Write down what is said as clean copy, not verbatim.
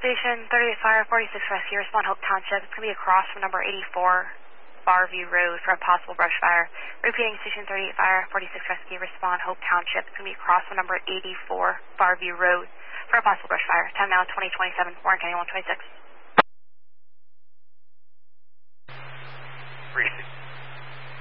Station 38 Fire, 46 Rescue, respond Hope Township. It's going to be across from number 84 Barview Road for a possible brush fire. Repeating, Station 38 Fire, 46 Rescue, respond Hope Township. It's going to be across from number 84 Barview Road for a possible brush fire. Time now 2027, Warren County 126. 36.